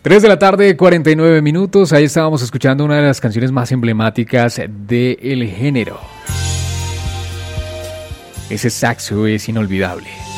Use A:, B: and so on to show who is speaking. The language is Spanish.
A: 3 de la tarde, 49 minutos. Ahí estábamos escuchando una de las canciones más emblemáticas del género. Ese saxo es inolvidable.